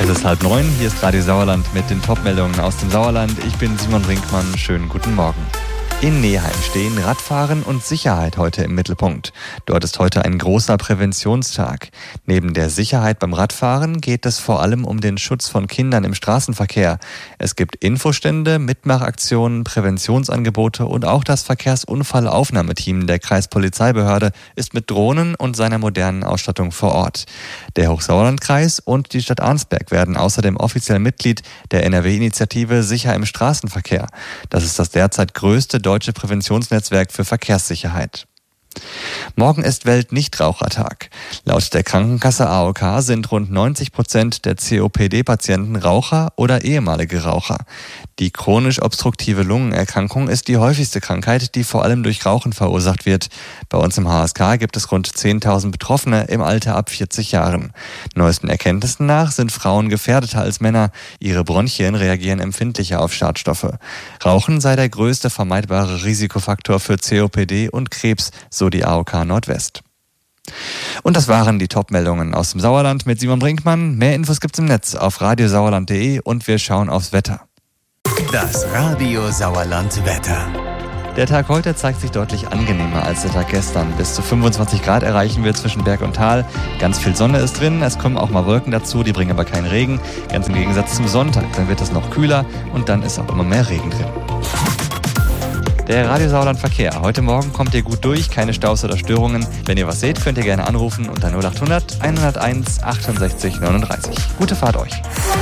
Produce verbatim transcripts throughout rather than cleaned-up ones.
Es ist halb neun, hier ist Radio Sauerland mit den Top-Meldungen aus dem Sauerland. Ich bin Simon Brinkmann, schönen guten Morgen. In Neheim stehen Radfahren und Sicherheit heute im Mittelpunkt. Dort ist heute ein großer Präventionstag. Neben der Sicherheit beim Radfahren geht es vor allem um den Schutz von Kindern im Straßenverkehr. Es gibt Infostände, Mitmachaktionen, Präventionsangebote und auch das Verkehrsunfallaufnahmeteam der Kreispolizeibehörde ist mit Drohnen und seiner modernen Ausstattung vor Ort. Der Hochsauerlandkreis und die Stadt Arnsberg werden außerdem offiziell Mitglied der N R W-Initiative Sicher im Straßenverkehr. Das ist das derzeit größte deutsche Präventionsnetzwerk für Verkehrssicherheit. Morgen ist Welt-Nichtrauchertag. Laut der Krankenkasse A O K sind rund neunzig Prozent der C O P D-Patienten Raucher oder ehemalige Raucher. Die chronisch obstruktive Lungenerkrankung ist die häufigste Krankheit, die vor allem durch Rauchen verursacht wird. Bei uns im H S K gibt es rund zehntausend Betroffene im Alter ab vierzig Jahren. Neuesten Erkenntnissen nach sind Frauen gefährdeter als Männer. Ihre Bronchien reagieren empfindlicher auf Schadstoffe. Rauchen sei der größte vermeidbare Risikofaktor für C O P D und Krebs, so die A O K Nordwest. Und das waren die Top-Meldungen aus dem Sauerland mit Simon Brinkmann. Mehr Infos gibt's im Netz auf radiosauerland punkt de und wir schauen aufs Wetter. Das Radio Sauerland Wetter. Der Tag heute zeigt sich deutlich angenehmer als der Tag gestern. Bis zu fünfundzwanzig Grad erreichen wir zwischen Berg und Tal. Ganz viel Sonne ist drin, es kommen auch mal Wolken dazu, die bringen aber keinen Regen. Ganz im Gegensatz zum Sonntag, dann wird es noch kühler und dann ist auch immer mehr Regen drin. Der Radio Sauerland Verkehr. Heute Morgen kommt ihr gut durch, keine Staus oder Störungen. Wenn ihr was seht, könnt ihr gerne anrufen unter null achthundert einhunderteins achtundsechzig neununddreißig. Gute Fahrt euch.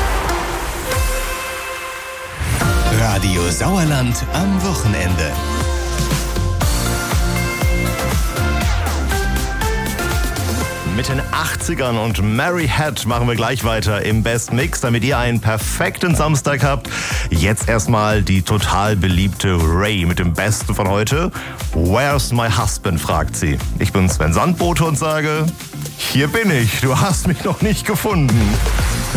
Radio Sauerland am Wochenende. Mit den achtzigern und Mary Had machen wir gleich weiter im Best Mix, damit ihr einen perfekten Samstag habt. Jetzt erstmal die total beliebte Ray mit dem Besten von heute. Where's my husband, fragt sie. Ich bin Sven Sandbote und sage, hier bin ich, du hast mich noch nicht gefunden.